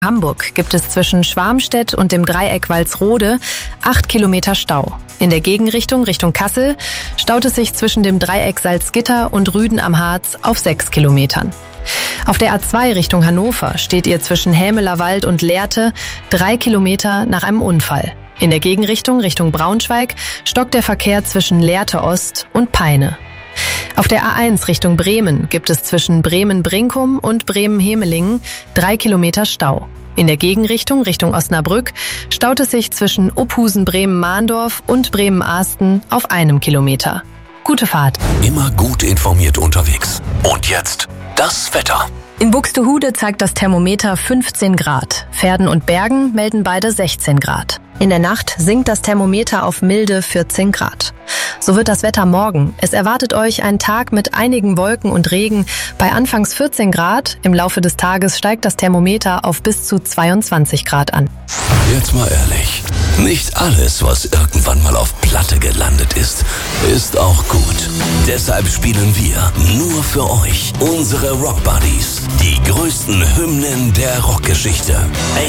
Hamburg gibt es zwischen Schwarmstedt und dem Dreieck Walsrode 8 Kilometer Stau. In der Gegenrichtung Richtung Kassel staut es sich zwischen dem Dreieck Salzgitter und Rüden am Harz auf 6 Kilometern. Auf der A2 Richtung Hannover steht ihr zwischen Hämelerwald und Lehrte 3 Kilometer nach einem Unfall. In der Gegenrichtung Richtung Braunschweig stockt der Verkehr zwischen Lehrte Ost und Peine. Auf der A1 Richtung Bremen gibt es zwischen Bremen-Brinkum und Bremen-Hemelingen 3 Kilometer Stau. In der Gegenrichtung Richtung Osnabrück staut es sich zwischen Uphusen-Bremen-Mahndorf und Bremen-Ahsten auf 1 Kilometer. Gute Fahrt. Immer gut informiert unterwegs. Und jetzt das Wetter. In Buxtehude zeigt das Thermometer 15 Grad. Verden und Bergen melden beide 16 Grad. In der Nacht sinkt das Thermometer auf milde 14 Grad. So wird das Wetter morgen. Es erwartet euch ein Tag mit einigen Wolken und Regen. Bei anfangs 14 Grad, im Laufe des Tages steigt das Thermometer auf bis zu 22 Grad an. Jetzt mal ehrlich, nicht alles, was irgendwann mal auf Platte gelandet ist, ist auch gut. Deshalb spielen wir nur für euch unsere Rock Buddies, die größten Hymnen der Rockgeschichte.